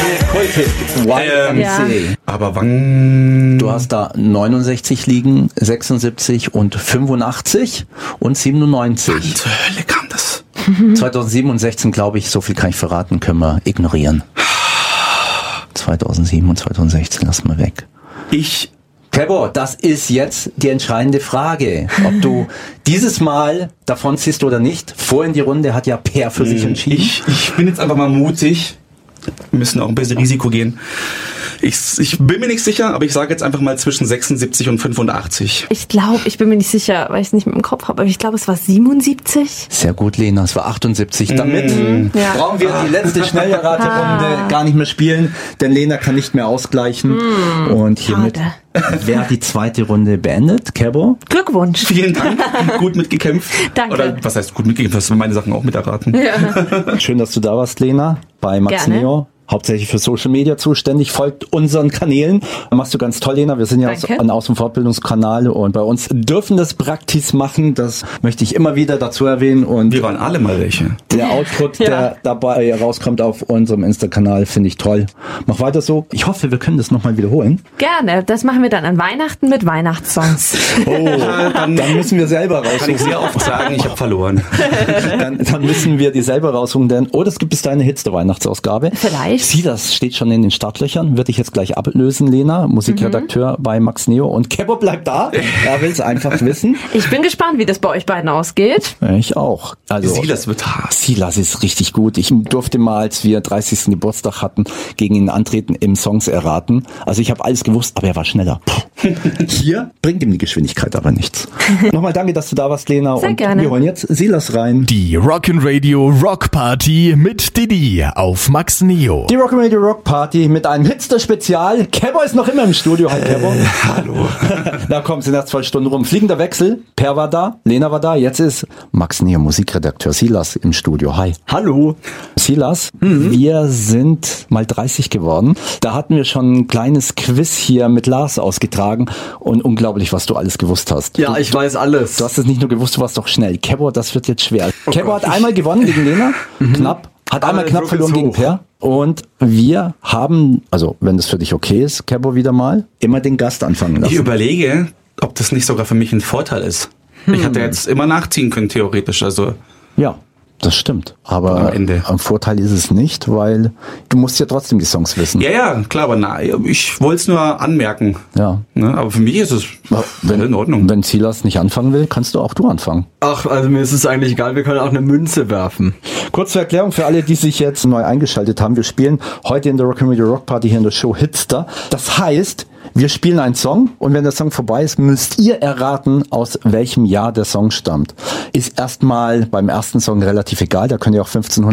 Kulthit. YMCA. Aber wann? Du hast da 69 liegen, 76 und 85 und 97. Wann zur Hölle kam das? 2007 und 16, glaube ich, so viel kann ich verraten, können wir ignorieren. 2007 und 2016 lassen wir weg. Kebo, das ist jetzt die entscheidende Frage, ob du dieses Mal davon ziehst oder nicht. Vorhin die Runde hat ja Per für sich entschieden. Ich bin jetzt einfach mal mutig. Wir müssen auch ein bisschen Risiko gehen. Ich bin mir nicht sicher, aber ich sage jetzt einfach mal zwischen 76 und 85. Ich glaube, ich bin mir nicht sicher, weil ich es nicht mit dem Kopf habe, aber ich glaube, es war 77. Sehr gut, Lena, es war 78. Damit brauchen wir die letzte Schnellraterunde gar nicht mehr spielen, denn Lena kann nicht mehr ausgleichen. Und hiermit wäre die zweite Runde beendet. Kebo? Glückwunsch. Vielen Dank. Gut mitgekämpft. Danke. Oder was heißt gut mitgekämpft? Hast du meine Sachen auch mit erraten? Ja. Schön, dass du da warst, Lena, bei Max Gerne. Neo. Hauptsächlich für Social Media zuständig, folgt unseren Kanälen. Machst du ganz toll, Lena. Wir sind ja ein Aus- und Fortbildungskanal und bei uns dürfen das Praktis machen. Das möchte ich immer wieder dazu erwähnen. Und wir waren alle mal welche. Der Output, der dabei rauskommt auf unserem Insta-Kanal, finde ich toll. Mach weiter so. Ich hoffe, wir können das nochmal wiederholen. Gerne. Das machen wir dann an Weihnachten mit Weihnachtssongs. Oh, dann müssen wir selber raussuchen. Kann ich sehr oft sagen, ich habe verloren. Dann müssen wir die selber raussuchen, denn das gibt bis dahin eine Hits der Weihnachtsausgabe. Vielleicht. Silas steht schon in den Startlöchern, würde ich jetzt gleich ablösen, Lena, Musikredakteur bei Max Neo. Und Kebo bleibt da, er will es einfach wissen. Ich bin gespannt, wie das bei euch beiden ausgeht. Ich auch. Also Silas wird hart. Silas ist richtig gut. Ich durfte mal, als wir 30. Geburtstag hatten, gegen ihn antreten, im Songs erraten. Also ich habe alles gewusst, aber er war schneller. Hier bringt ihm die Geschwindigkeit aber nichts. Nochmal danke, dass du da warst, Lena. Sehr und gerne. Wir holen jetzt Silas rein. Die Rock'n'Radio Rock Party mit Didi auf Max Neo. Die Rock'n'Radio Rock Party mit einem Hitster-Spezial. Kebo ist noch immer im Studio. Hi, Kebo. Hallo. Da kommen sie nach 2 Stunden rum. Fliegender Wechsel. Per war da, Lena war da. Jetzt ist Max Neo, Musikredakteur Silas im Studio. Hi. Hallo. Silas, wir sind mal 30 geworden. Da hatten wir schon ein kleines Quiz hier mit Lars ausgetragen. Und unglaublich, was du alles gewusst hast. Ja, ich weiß alles. Du hast es nicht nur gewusst, du warst doch schnell. Kebo, das wird jetzt schwer. Kebo hat einmal gewonnen gegen Lena. Knapp. Hat einmal knapp Druck verloren ist gegen hoch. Per. Und wir haben, also wenn das für dich okay ist, Kebo wieder mal, immer den Gast anfangen lassen. Ich überlege, ob das nicht sogar für mich ein Vorteil ist. Ich hätte jetzt immer nachziehen können, theoretisch. Also Ja, das stimmt. Aber Am Ende. ein Vorteil ist es nicht, weil du musst ja trotzdem die Songs wissen. ja, klar, aber ich wollte es nur anmerken. Ja. Ne? Aber für mich ist es in Ordnung. Wenn Silas nicht anfangen will, kannst du auch du anfangen. Ach, also mir ist es eigentlich egal, wir können auch eine Münze werfen. Kurz zur Erklärung für alle, die sich jetzt neu eingeschaltet haben. Wir spielen heute in der Rock'n'Radio Rock Party hier in der Show Hitster. Das heißt, wir spielen einen Song und wenn der Song vorbei ist, müsst ihr erraten, aus welchem Jahr der Song stammt. Ist erstmal beim ersten Song relativ egal, da könnt ihr auch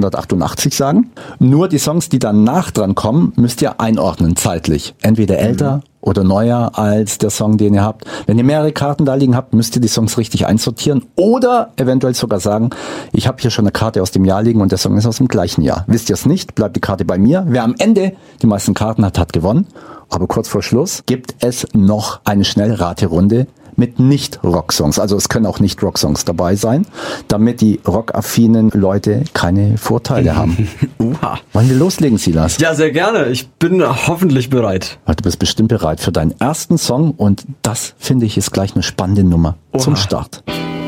1588 sagen. Nur die Songs, die danach dran kommen, müsst ihr einordnen zeitlich. Entweder älter oder neuer als der Song, den ihr habt. Wenn ihr mehrere Karten da liegen habt, müsst ihr die Songs richtig einsortieren oder eventuell sogar sagen, ich habe hier schon eine Karte aus dem Jahr liegen und der Song ist aus dem gleichen Jahr. Wisst ihr es nicht, bleibt die Karte bei mir. Wer am Ende die meisten Karten hat, hat gewonnen. Aber kurz vor Schluss gibt es noch eine Schnellraterunde mit Nicht-Rock-Songs. Also es können auch Nicht-Rock-Songs dabei sein, damit die rockaffinen Leute keine Vorteile haben. Wollen wir loslegen, Silas? Ja, sehr gerne. Ich bin hoffentlich bereit. Du bist bestimmt bereit für deinen ersten Song und das, finde ich, ist gleich eine spannende Nummer zum Start.